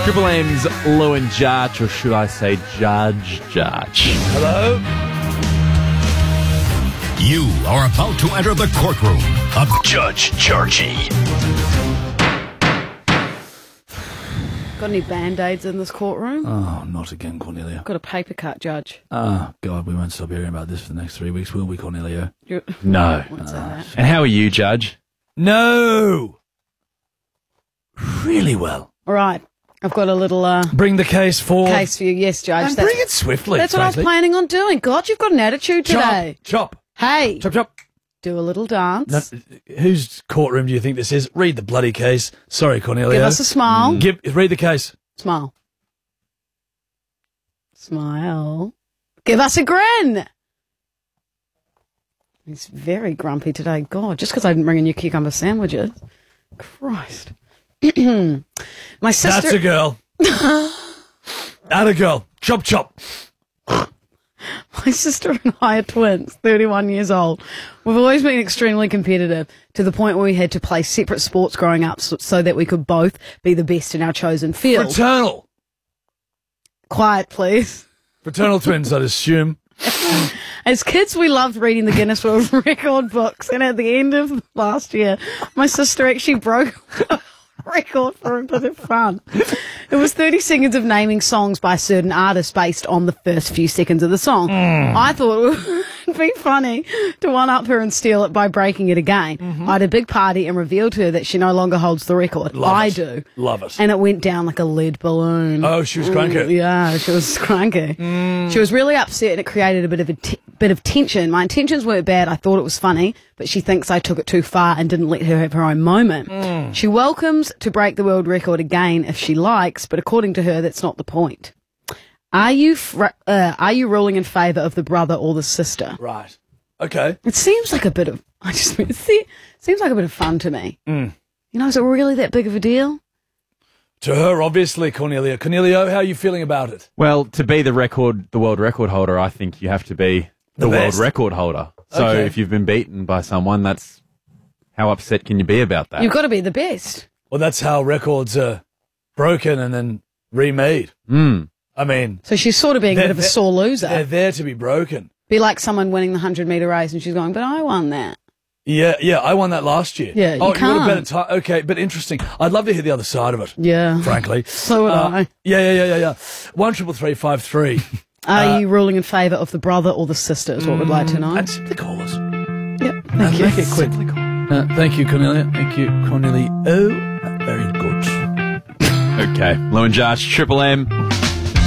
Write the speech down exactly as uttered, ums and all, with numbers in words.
Triple M's Lou and Jarch, or should I say Judge Jarch. Hello? You are about to enter the courtroom of Judge Jarchy. Got any Band-Aids in this courtroom? Oh, not again, Cornelia. Got a paper cut, Judge. Oh, God, we won't stop hearing about this for the next three weeks, will we, Cornelia? You're... No. What's that? And how are you, Judge? No! Really well. All right. I've got a little uh, Bring the case forward. case for you. Yes, Judge. And That's, bring it swiftly, that's what I was frankly. planning on doing. God, you've got an attitude today. Chop, chop, Hey, chop, chop. do a little dance. No, whose courtroom do you think this is? Read the bloody case. Sorry, Cornelia. Give us a smile. Give, read the case. Smile. Smile. Give us a grin. He's very grumpy today. God, just because I didn't bring in your cucumber sandwiches. Christ. My sister... That's a girl. Atta girl. Chop, chop. My sister and I are twins, thirty-one years old. We've always been extremely competitive to the point where we had to play separate sports growing up so, so that we could both be the best in our chosen field. Fraternal. Quiet, please. Fraternal twins, I'd assume. As kids, we loved reading the Guinness World Record books, and at the end of last year, my sister actually broke a record for a bit of fun. It was thirty seconds of naming songs by a certain artist based on the first few seconds of the song. Mm. I thought it would be funny to one-up her and steal it by breaking it again. Mm-hmm. I had a big party and revealed to her that she no longer holds the record. Love I it. do. Love it. And it went down like a lead balloon. Oh, she was cranky. Mm, yeah, she was cranky. Mm. She was really upset, and it created a bit of a t- bit of tension. My intentions weren't bad. I thought it was funny, but she thinks I took it too far and didn't let her have her own moment. Mm. She welcomes to break the world record again if she likes, but according to her, that's not the point. Are you fr- uh, are you ruling in favour of the brother or the sister? Right. Okay. It seems like a bit of I just it seems like a bit of fun to me. Mm. You know, is it really that big of a deal? To her, obviously, Cornelia. Cornelio, how are you feeling about it? Well, to be the record, the world record holder, I think you have to be the, The world best. record holder. So Okay. if you've been beaten by someone, that's how upset can you be about that? You've got to be the best. Well, that's how records are broken and then remade. Mm. I mean, So she's sort of being a They're- bit of a they're- sore loser. they're there to be broken. Be like someone winning the hundred meter race and she's going, but I won that. Yeah, yeah, I won that last year. Yeah, you oh, you would have can't. better time. Okay, but interesting. I'd love to hear the other side of it. Yeah. Frankly. So would Uh, I. Yeah, yeah, yeah, yeah, yeah. One triple three five three. Are uh, you ruling in favour of the brother or the sister is what we'd like to know. And simply call us. Yep. Thank And you. make it quick. Uh, thank you, Cornelia. Thank you, Cornelia. Oh, very good. Okay. Lou and Jarch, Triple M.